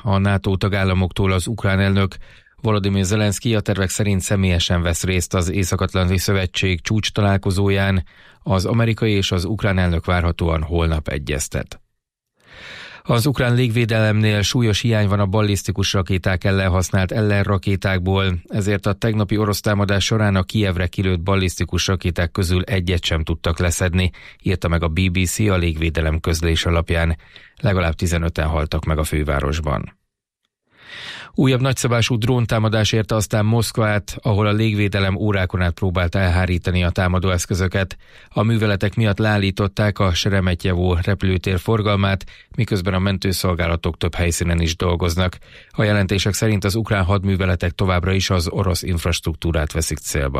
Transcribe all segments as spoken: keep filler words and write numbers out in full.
a NATO tagállamoktól az ukrán elnök. Volodymyr Zelenszky a tervek szerint személyesen vesz részt az Észak-Atlanti Szövetség csúcs találkozóján, az amerikai és az ukrán elnök várhatóan holnap egyeztet. Az ukrán légvédelemnél súlyos hiány van a ballisztikus rakéták ellen használt ellenrakétákból, ezért a tegnapi orosz támadás során a Kijevre kilőtt ballisztikus rakéták közül egyet sem tudtak leszedni, írta meg a bé bé cé a légvédelem közlés alapján. Legalább tizenöten haltak meg a fővárosban. Újabb nagyszabású dróntámadás érte aztán Moszkvát, ahol a légvédelem órákon át próbálta elhárítani a támadóeszközöket. A műveletek miatt leállították a Seremetyevo repülőtér forgalmát, miközben a mentőszolgálatok több helyszínen is dolgoznak. A jelentések szerint az ukrán hadműveletek továbbra is az orosz infrastruktúrát veszik célba.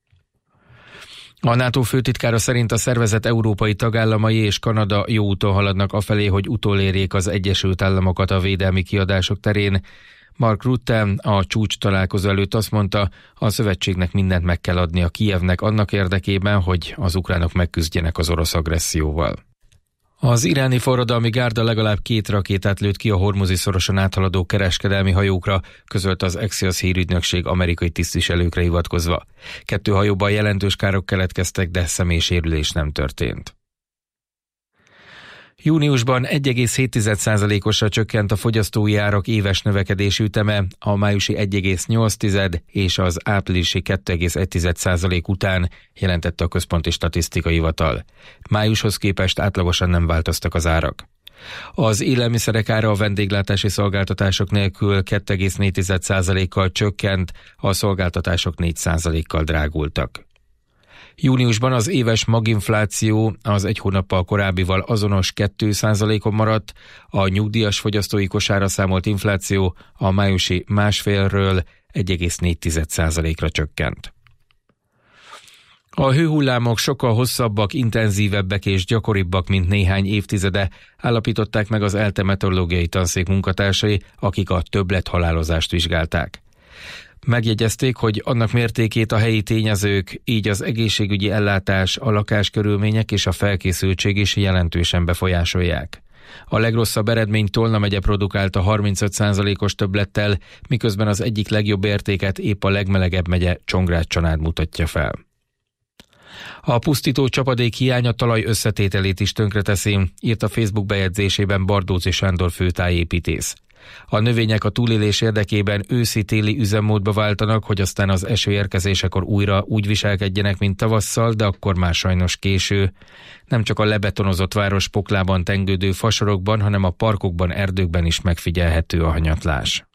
A NATO főtitkára szerint a szervezet európai tagállamai és Kanada jó úton haladnak afelé, hogy utolérjék az Egyesült Államokat a védelmi kiadások terén. Mark Rutte a csúcs találkozó előtt azt mondta, a szövetségnek mindent meg kell adnia Kijevnek annak érdekében, hogy az ukránok megküzdjenek az orosz agresszióval. Az iráni forradalmi gárda legalább két rakétát lőtt ki a Hormuzi szoroson áthaladó kereskedelmi hajókra, közölte az Axios hírügynökség amerikai tisztviselőkre hivatkozva. Kettő hajóban jelentős károk keletkeztek, de személysérülés nem történt. Júniusban egy egész hét százalékosra csökkent a fogyasztói árak éves növekedési üteme, a májusi egy egész nyolc és az áprilisi két egész egy százalék után, jelentette a Központi Statisztikai Hivatal. Májushoz képest átlagosan nem változtak az árak. Az élelmiszerek ára a vendéglátási szolgáltatások nélkül két egész négy százalékkal csökkent, a szolgáltatások négy százalékkal drágultak. Júniusban az éves maginfláció az egy hónappal korábbival azonos két százalékon maradt, a nyugdíjas fogyasztói kosárra számolt infláció a májusi másfélről egy egész négy százalékra csökkent. A hőhullámok sokkal hosszabbak, intenzívebbek és gyakoribbak, mint néhány évtizede, állapították meg az ELTE meteorológiai tanszék munkatársai, akik a többlethalálozást vizsgálták. Megjegyezték, hogy annak mértékét a helyi tényezők, így az egészségügyi ellátás, a lakáskörülmények és a felkészültség is jelentősen befolyásolják. A legrosszabb eredményt Tolna megye produkálta harmincöt százalékos többlettel, miközben az egyik legjobb értéket épp a legmelegebb megye, Csongrád-Csanád mutatja fel. A pusztító csapadék hiánya talaj összetételét is tönkreteszi, írt a Facebook bejegyzésében Bardóczy Sándor főtájépítész. A növények a túlélés érdekében őszi-téli üzemmódba váltanak, hogy aztán az eső érkezésekor újra úgy viselkedjenek, mint tavasszal, de akkor már sajnos késő. Nem csak a lebetonozott város poklában tengődő fasorokban, hanem a parkokban, erdőkben is megfigyelhető a hanyatlás.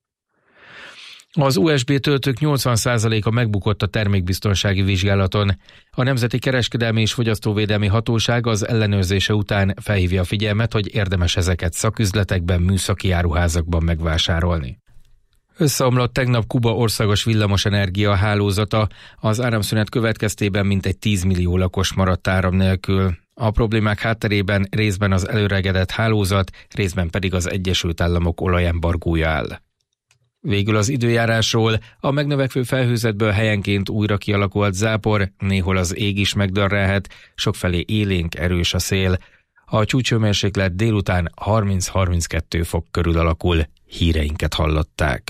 Az u es bé töltők nyolcvan százaléka megbukott a termékbiztonsági vizsgálaton. A Nemzeti Kereskedelmi és Fogyasztóvédelmi Hatóság az ellenőrzése után felhívja a figyelmet, hogy érdemes ezeket szaküzletekben, műszaki áruházakban megvásárolni. Összeomlott tegnap Kuba országos villamosenergia hálózata, az áramszünet következtében mintegy tíz millió lakos maradt áram nélkül. A problémák hátterében részben az előregedett hálózat, részben pedig az Egyesült Államok olajembargója áll. Végül az időjárásról: a megnövekvő felhőzetből helyenként újra kialakult zápor, néhol az ég is megdörrelhet, sokfelé élénk, erős a szél. A csúcshőmérséklet délután harminc-harminckettő fok körül alakul. Híreinket hallották.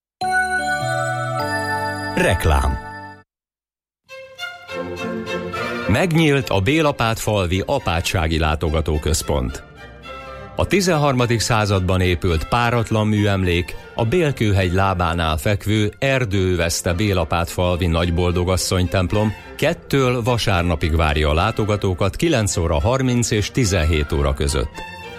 Reklám. Megnyílt a Bélapátfalvi apátsági látogatóközpont. A tizenharmadik században épült páratlan műemlék a Bélkőhegy lábánál fekvő erdőveszte Bélapátfalvi nagyboldogasszony templom kettől vasárnapig várja a látogatókat kilenc óra harminc és tizenhét óra között.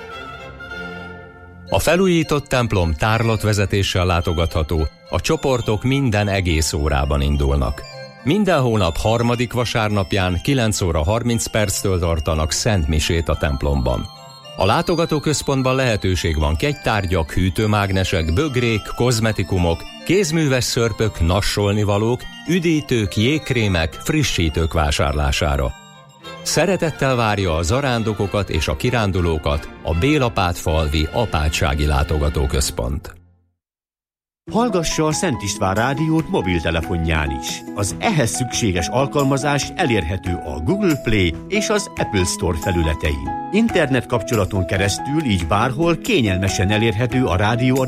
A felújított templom tárlatvezetéssel látogatható, a csoportok minden egész órában indulnak. Minden hónap harmadik vasárnapján kilenc óra harminc perctől tartanak szentmisét a templomban. A látogatóközpontban lehetőség van kegytárgyak, hűtőmágnesek, bögrék, kozmetikumok, kézműves szörpök, nassolnivalók, üdítők, jégkrémek, frissítők vásárlására. Szeretettel várja a zarándokokat és a kirándulókat a Bélapátfalvi apátsági látogatóközpont. Hallgassa a Szent István rádiót mobiltelefonján is. Az ehhez szükséges alkalmazás elérhető a Google Play és az Apple Store felületein. Internet kapcsolaton keresztül így bárhol kényelmesen elérhető a rádió